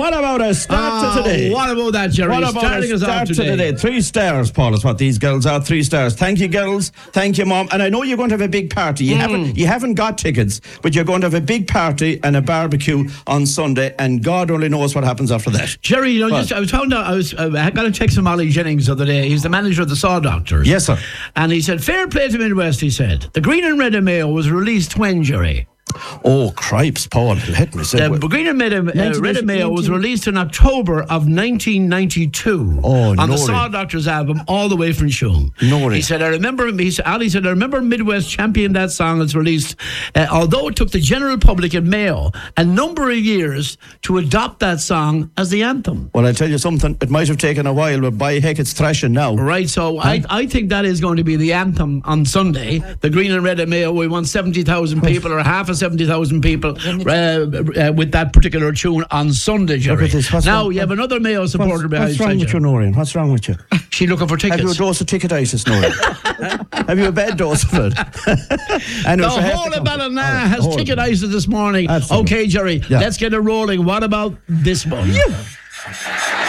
What about a start to today? What about that, Jerry? What about a start to today? 3 stars, Paul, is what these girls are. 3 stars. Thank you, girls. Thank you, Mom. And I know you're going to have a big party. You haven't got tickets, but you're going to have a big party and a barbecue on Sunday, and God only knows what happens after that. Jerry, I got a text from Ollie Jennings the other day. He's the manager of the Saw Doctors. Yes, sir. And he said, fair play to Midwest, he said. The Green and Red of Mayo was released when, Jerry? Oh, cripes, Paul. Let me say. The Green and Red of Mayo was released in October of 1992 on the Saw Doctors album, All the Way from Shoom. He said, Ali said, I remember Midwest championed that song as released, although it took the general public in Mayo a number of years to adopt that song as the anthem. Well, I'll tell you something, it might have taken a while, but by heck, it's thrashing now. Right, so I think that is going to be the anthem on Sunday. The Green and Red of Mayo, we want 70,000 people or half of 70,000 people with that particular tune on Sunday, Jerry. Now, you have another Mayo supporter behind you. What's wrong with you, Noreen? What's wrong with you? She looking for tickets. Have you a dose of ticketitis, Noreen? Have you a bad dose of it? The whole of Ballina has ticketitis this morning. Absolutely. Okay, Jerry, let's get it rolling. What about this one?